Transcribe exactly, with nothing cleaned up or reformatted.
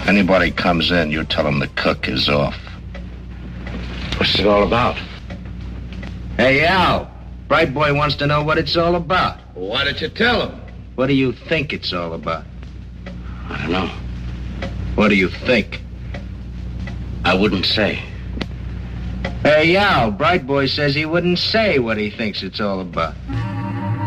Anybody comes in, you tell them the cook is off. What's it all about? Hey, Al. Bright Boy wants to know what it's all about. Well, why don't you tell him? What do you think it's all about? I don't know. What do you think? I wouldn't say. Hey, Al. Bright Boy says he wouldn't say what he thinks it's all about.